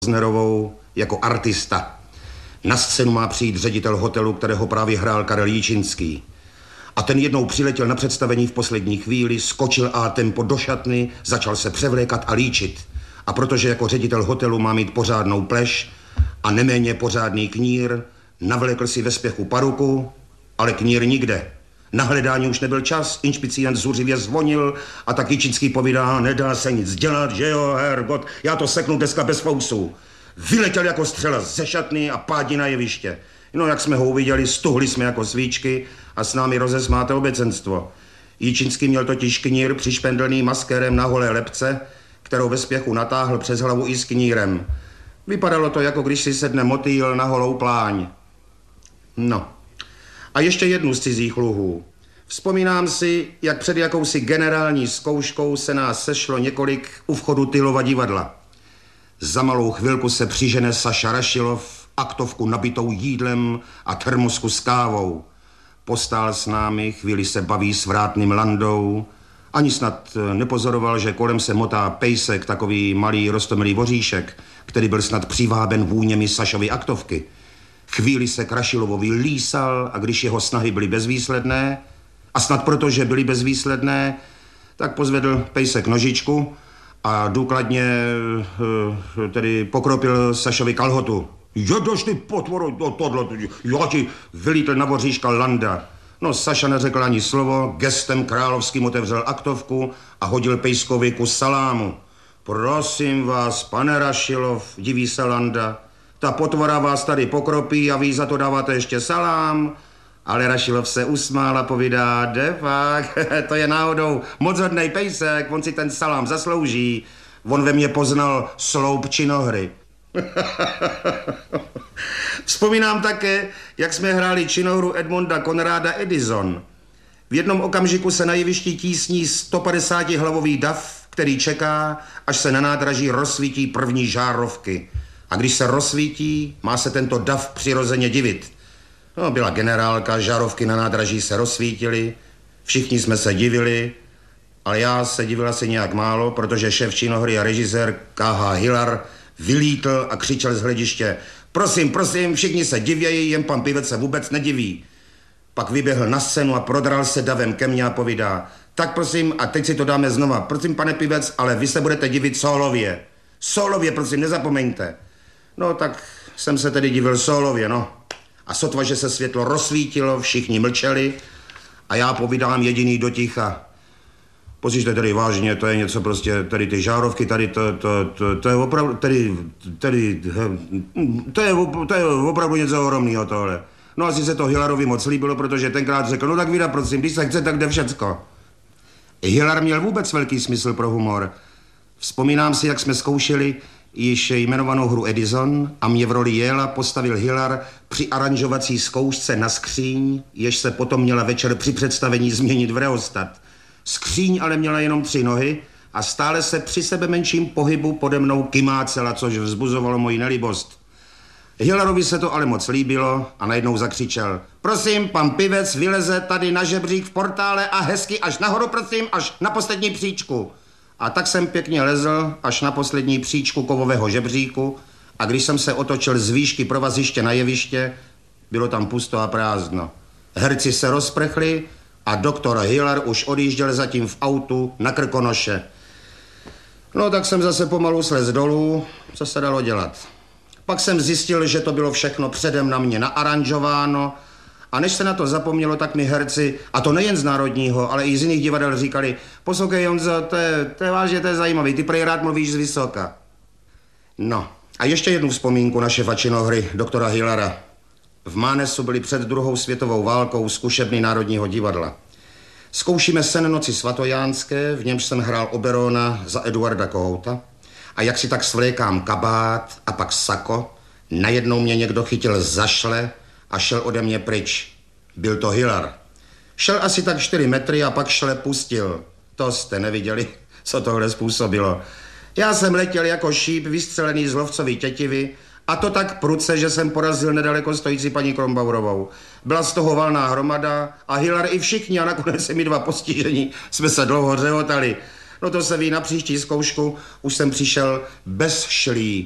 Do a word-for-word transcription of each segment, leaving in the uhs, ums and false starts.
Znerovou jako artista. Na scénu má přijít ředitel hotelu, kterého právě hrál Karel Jičínský. A ten jednou přiletěl na představení v poslední chvíli, skočil a tempo do šatny, začal se převlékat a líčit. A protože jako ředitel hotelu má mít pořádnou pleš a neméně pořádný knír, navlékl si ve spěchu paruku, ale knír nikde. Na hledání už nebyl čas, inšpicient zuřivě zvonil a tak Jičínský povídá, nedá se nic dělat, že jo, hergot, já to seknu dneska bez fousů. Vyletěl jako střela ze šatny a pádí na jeviště. No, jak jsme ho uviděli, stuhli jsme jako svíčky a s námi rozesmáte obecenstvo. Jičínský měl totiž knír přišpendelný maskérem na holé lebce, kterou ve spěchu natáhl přes hlavu i s knírem. Vypadalo to, jako když si sedne motýl na holou pláň. No. A ještě jednu z cizích luhů. Vzpomínám si, jak před jakousi generální zkouškou se nás sešlo několik u vchodu Tylova divadla. Za malou chvilku se přižene Saša Rašilov, aktovku nabitou jídlem a termosku s kávou. Postál s námi, chvíli se baví s vrátným Landou. Ani snad nepozoroval, že kolem se motá pejsek, takový malý roztomilý voříšek, který byl snad přiváben vůněmi Sašovy aktovky. Chvíli se k Rašilovovi lísal a když jeho snahy byly bezvýsledné, a snad proto, že byly bezvýsledné, tak pozvedl pejsek nožičku a důkladně tedy pokropil Sašovi kalhotu. Jedož ty potvoro, tohle, já ti vylítl na voříška Landa. No, Saša neřekl ani slovo, gestem královským otevřel aktovku a hodil pejskovi kus salámu. Prosím vás, pane Rašilov, diví se Landa, ta potvora vás tady pokropí a vy za to dáváte ještě salám. Ale Rašilov se usmál a povídá, de fakt, to je náhodou moc hodnej pejsek, on si ten salám zaslouží. On ve mně poznal sloup činohry. Vzpomínám také, jak jsme hráli činohru Edmonda Konráda Edison. V jednom okamžiku se na jevišti tísní sto padesát hlavový dav, který čeká, až se na nádraží rozsvítí první žárovky. A když se rozsvítí, má se tento dav přirozeně divit. No, byla generálka, žárovky na nádraží se rozsvítily, všichni jsme se divili, ale já se divil asi nějak málo, protože šéf činohry a režisér K H Hillar vylítl a křičel z hlediště, prosím, prosím, všichni se divějí, jen pan Pivec se vůbec nediví. Pak vyběhl na scénu a prodral se davem ke mně a povídá, tak prosím, a teď si to dáme znova, prosím, pane Pivec, ale vy se budete divit sólově. Sólově, prosím, nezapomeňte. No, tak jsem se tedy divil sólově, no. A sotva, že se světlo rozsvítilo, všichni mlčeli a já povídám jediný do ticha. Pozřište tedy vážně, to je něco prostě, tady ty žárovky, tady to, to, to, to je opravdu, tady, tady, to je, to je opravdu něco ohromného tohle. No asi se to Hillarovi moc líbilo, protože tenkrát řekl, no tak vida, prosím, když se chce, tak jde všecko. Hillar měl vůbec velký smysl pro humor. Vzpomínám si, jak jsme zkoušeli již jmenovanou hru Edison a mě v roli Jéla postavil Hillar při aranžovací zkoušce na skříň, jež se potom měla večer při představení změnit v reostat. Skříň ale měla jenom tři nohy a stále se při sebe menším pohybu pode mnou kymácela, což vzbuzovalo moji nelibost. Hillarovi se to ale moc líbilo a najednou zakřičel, prosím, pan Pivec vyleze tady na žebřík v portále a hezky až nahoru, prosím, až na poslední příčku. A tak jsem pěkně lezl až na poslední příčku kovového žebříku a když jsem se otočil z výšky provaziště na jeviště, bylo tam pusto a prázdno. Herci se rozprchli a doktor Hillar už odjížděl zatím v autu na Krkonoše. No tak jsem zase pomalu slez dolů, co se dalo dělat. Pak jsem zjistil, že to bylo všechno předem na mě naaranžováno a než se na to zapomnělo, tak mi herci, a to nejen z Národního, ale i z jiných divadel říkali, poslouchej Honzo, to je, to je vážně, to je zajímavý, ty prej rád mluvíš z vysoka. No a ještě jednu vzpomínku na šéfa činohry, doktora Hillara. V Mánesu byli před druhou světovou válkou zkušebny Národního divadla. Zkoušíme Sen noci svatojánské, v němž jsem hrál Oberona za Eduarda Kohouta. A jak si tak svlékám kabát a pak sako, najednou mě někdo chytil za šle a šel ode mě pryč. Byl to Hillar. Šel asi tak čtyři metry a pak šle pustil. To jste neviděli, co tohle způsobilo. Já jsem letěl jako šíp vystřelený z lovcový tětivy a to tak prudce, že jsem porazil nedaleko stojící paní Krombaurovou. Byla z toho valná hromada a Hillar i všichni a nakonec se mi dva postižení jsme se dlouho řehotali. No to se ví, na příští zkoušku už jsem přišel bez šlí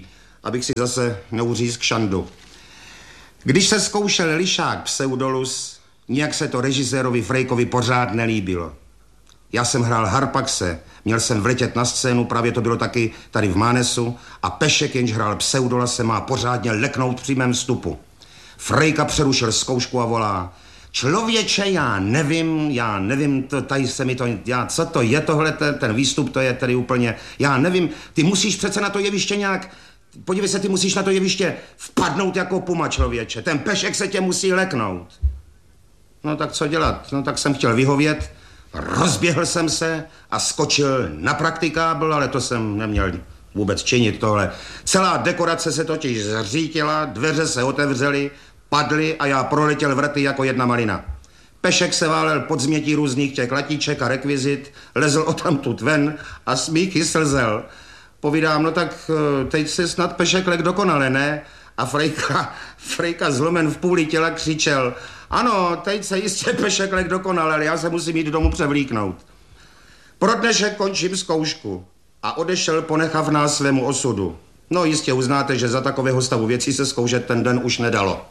abych si zase neuřízl šandu. Když se zkoušel lišák Pseudolus, nijak se to režisérovi Frejkovi pořád nelíbilo. Já jsem hrál Harpaxe, měl jsem vletět na scénu, právě to bylo taky tady v Mánesu, a Pešek, jenž hrál Pseudola, se má pořádně leknout při mém vstupu. Frejka přerušil zkoušku a volá: člověče, já nevím, já nevím, to, tady se mi to, já, co to je tohle, ten, ten výstup, to je tady úplně, já nevím, ty musíš přece na to jeviště nějak, podívej se, ty musíš na to jeviště vpadnout jako puma, člověče, ten Pešek se tě musí leknout. No tak co dělat, no tak jsem chtěl vyhovět, rozběhl jsem se a skočil na praktikábl, ale to jsem neměl vůbec činit tohle. Celá dekorace se totiž zřítila, dveře se otevřely, padly a já proletěl vrty jako jedna malina. Pešek se válel pod změtí různých těch latíček a rekvizit, lezl odtamtud ven a smíchy slzel. Povídám, no tak teď si snad Pešek lek dokonale, ne? A Frejka, Frejka zlomen v půli těla křičel: ano, teď se jistě Pešek lek dokonale, ale já se musím jít domů převlíknout. Pro dnešek končím zkoušku a odešel, ponechav nás svému osudu. No jistě uznáte, že za takového stavu věcí se zkoušet ten den už nedalo.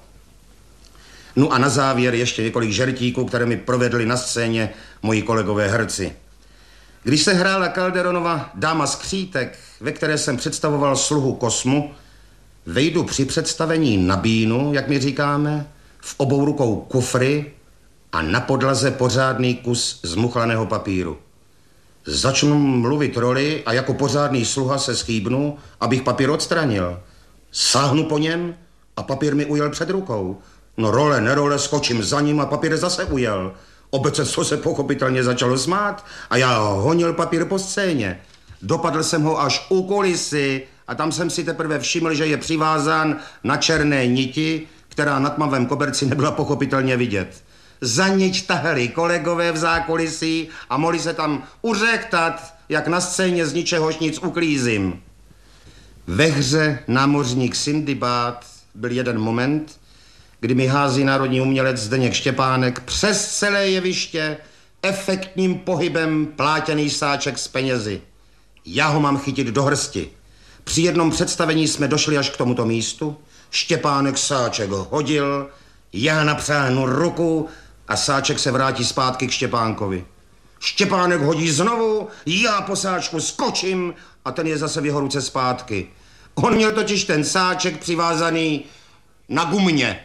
No a na závěr ještě několik žertíků, které mi provedli na scéně moji kolegové herci. Když se hrála Calderonova Dáma skřítek, ve které jsem představoval sluhu Kosmu, vejdu při představení na bínu, jak my říkáme, v obou rukou kufry a na podlaze pořádný kus zmuchlaného papíru. Začnu mluvit roli a jako pořádný sluha se schýbnu, abych papír odstranil. Sáhnu po něm a papír mi ujel před rukou. No role, nerole, skočím za ním a papír zase ujel. Obecenstvo se pochopitelně začalo smát a já honil papír po scéně. Dopadl jsem ho až u kulisy a tam jsem si teprve všiml, že je přivázán na černé niti, která na tmavém koberci nebyla pochopitelně vidět. Za niť tahali kolegové v zákulisí a mohli se tam uřektat, jak na scéně z ničehož nic uklízím. Ve hře Námořník Sindibád byl jeden moment, kdy mi hází národní umělec Zdeněk Štěpánek přes celé jeviště efektním pohybem plátěný sáček s penězi. Já ho mám chytit do hrsti. Při jednom představení jsme došli až k tomuto místu, Štěpánek sáček hodil, já napřáhnu ruku a sáček se vrátí zpátky k Štěpánkovi. Štěpánek hodí znovu, já po sáčku skočím a ten je zase v jeho ruce zpátky. On měl totiž ten sáček přivázaný na gumně.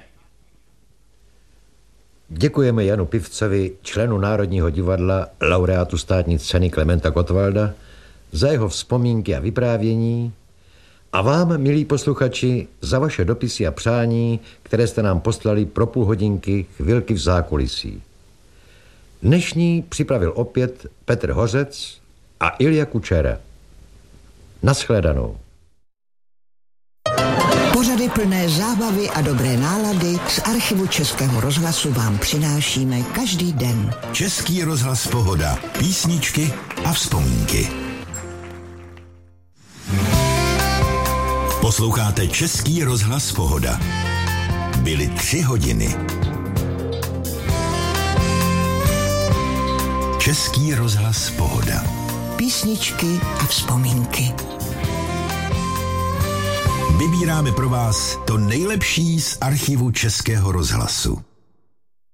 Děkujeme Janu Pivcovi, členu Národního divadla, laureátu státní ceny Klementa Gottwalda, za jeho vzpomínky a vyprávění a vám, milí posluchači, za vaše dopisy a přání, které jste nám poslali pro půl hodinky Chvilky v zákulisí. Dnešní připravil opět Petr Hořec a Ilja Kučera. Naschledanou. Pořady plné zábavy a dobré nálady z archivu Českého rozhlasu vám přinášíme každý den. Český rozhlas Pohoda. Písničky a vzpomínky. Posloucháte Český rozhlas Pohoda. Byly tři hodiny. Český rozhlas Pohoda. Písničky a vzpomínky. Vybíráme pro vás to nejlepší z archivu Českého rozhlasu.